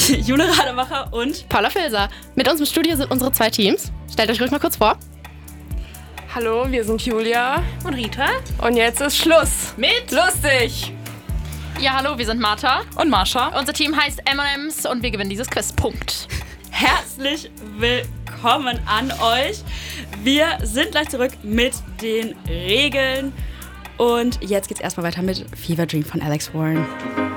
Jule Rademacher und Paula Filser. Mit uns im Studio sind unsere 2 Teams. Stellt euch ruhig mal kurz vor. Hallo, wir sind Julia. Und Rita. Und jetzt ist Schluss. Mit Lustig. Ja, hallo, wir sind Martha. Und Marsha. Unser Team heißt M&M's und wir gewinnen dieses Quiz. Punkt. Herzlich willkommen an euch. Wir sind gleich zurück mit den Regeln. Und jetzt geht's erstmal weiter mit Fever Dream von Alex Warren.